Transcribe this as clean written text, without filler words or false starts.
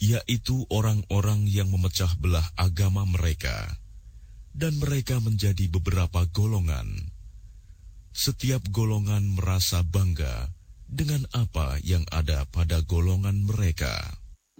yaitu orang-orang yang memecah belah agama mereka, dan mereka menjadi beberapa golongan. Setiap golongan merasa bangga dengan apa yang ada pada golongan mereka.